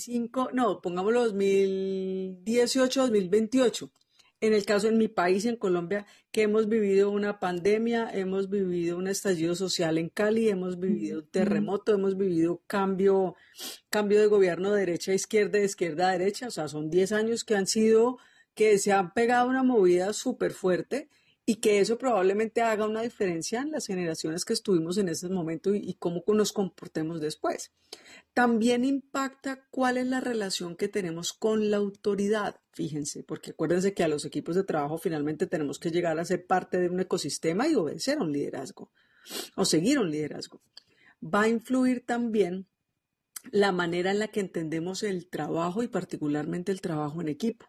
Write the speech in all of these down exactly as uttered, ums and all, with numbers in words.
cinco, no, pongámoslo dos mil dieciocho, dos mil veintiocho. En el caso en mi país, en Colombia, que hemos vivido una pandemia, hemos vivido un estallido social en Cali, hemos vivido un terremoto, hemos vivido cambio, cambio de gobierno de derecha a izquierda, de izquierda a derecha, o sea, son diez años que han sido, que se han pegado una movida súper fuerte y que eso probablemente haga una diferencia en las generaciones que estuvimos en ese momento y, y cómo nos comportemos después. También impacta cuál es la relación que tenemos con la autoridad, fíjense, porque acuérdense que a los equipos de trabajo finalmente tenemos que llegar a ser parte de un ecosistema y obedecer a un liderazgo o seguir un liderazgo. Va a influir también la manera en la que entendemos el trabajo y particularmente el trabajo en equipo.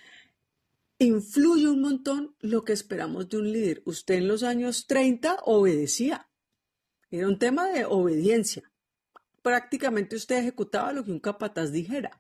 Influye un montón lo que esperamos de un líder. Usted en los años treinta obedecía, era un tema de obediencia. Prácticamente usted ejecutaba lo que un capataz dijera.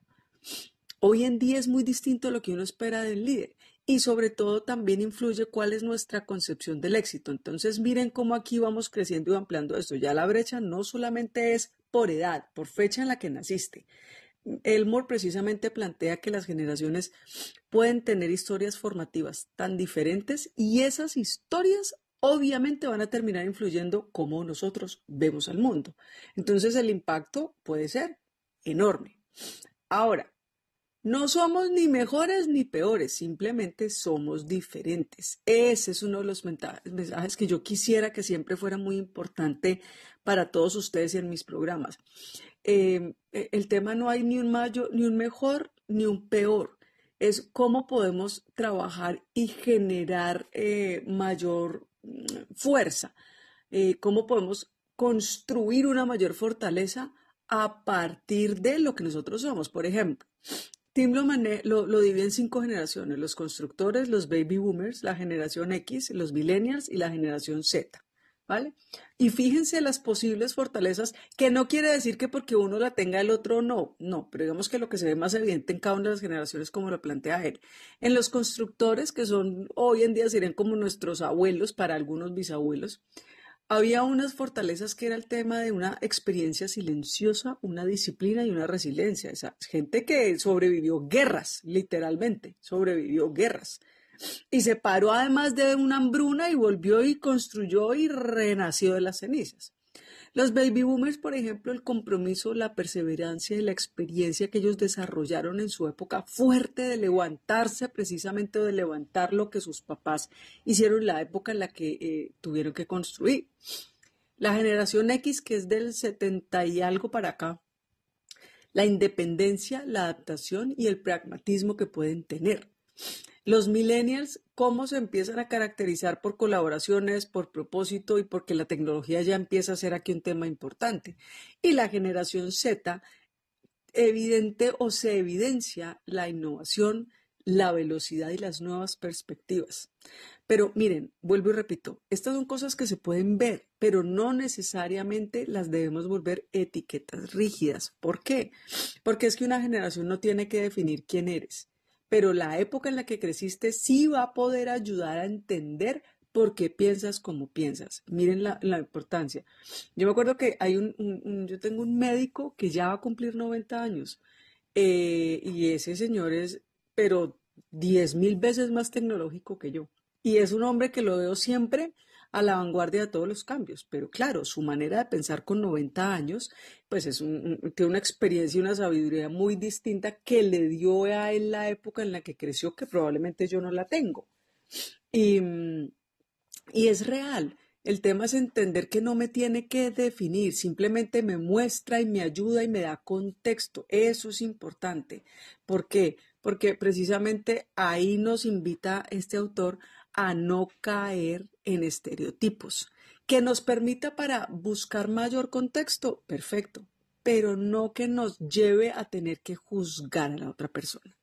Hoy en día es muy distinto a lo que uno espera del líder y sobre todo también influye cuál es nuestra concepción del éxito. Entonces miren cómo aquí vamos creciendo y ampliando esto. Ya la brecha no solamente es por edad, por fecha en la que naciste. Elmore precisamente plantea que las generaciones pueden tener historias formativas tan diferentes y esas historias obviamente van a terminar influyendo cómo nosotros vemos al mundo. Entonces el impacto puede ser enorme. Ahora, no somos ni mejores ni peores, simplemente somos diferentes. Ese es uno de los mensajes que yo quisiera que siempre fuera muy importante para todos ustedes y en mis programas. Eh, el tema no hay ni un mayor, ni un mejor, ni un peor. Es cómo podemos trabajar y generar eh, mayor fuerza, eh, cómo podemos construir una mayor fortaleza a partir de lo que nosotros somos. Por ejemplo, Tim lo, lo, lo divide en cinco generaciones: los constructores, los baby boomers, la generación X, los millennials y la generación Z. ¿Vale? Y fíjense las posibles fortalezas, que no quiere decir que porque uno la tenga el otro no, no, pero digamos que lo que se ve más evidente en cada una de las generaciones, como lo plantea él. En los constructores, que son hoy en día serían como nuestros abuelos, para algunos bisabuelos, había unas fortalezas que era el tema de una experiencia silenciosa, una disciplina y una resiliencia. Esa gente que sobrevivió guerras, literalmente, sobrevivió guerras. Y se paró además de una hambruna y volvió y construyó y renació de las cenizas. Los baby boomers, por ejemplo, el compromiso, la perseverancia y la experiencia que ellos desarrollaron en su época fuerte de levantarse precisamente o de levantar lo que sus papás hicieron en la época en la que eh, tuvieron que construir. La generación X, que es del setenta y algo para acá, la independencia, la adaptación y el pragmatismo que pueden tener. Los millennials, cómo se empiezan a caracterizar por colaboraciones, por propósito y porque la tecnología ya empieza a ser aquí un tema importante. Y la generación Z, evidente o se evidencia la innovación, la velocidad y las nuevas perspectivas. Pero miren, vuelvo y repito, estas son cosas que se pueden ver, pero no necesariamente las debemos volver etiquetas rígidas. ¿Por qué? Porque es que una generación no tiene que definir quién eres. Pero la época en la que creciste sí va a poder ayudar a entender por qué piensas como piensas. Miren la, la importancia. Yo me acuerdo que hay un, un, un, yo tengo un médico que ya va a cumplir noventa años eh, y ese señor es, pero diez mil veces más tecnológico que yo. Y es un hombre que lo veo siempre a la vanguardia de todos los cambios, pero claro, su manera de pensar con noventa años, pues es un, un, tiene una experiencia y una sabiduría muy distinta que le dio a él la época en la que creció, que probablemente yo no la tengo. Y, y es real. El tema es entender que no me tiene que definir, simplemente me muestra y me ayuda y me da contexto. Eso es importante. ¿Por qué? Porque precisamente ahí nos invita este autor a no caer en estereotipos, que nos permita para buscar mayor contexto, perfecto, pero no que nos lleve a tener que juzgar a la otra persona.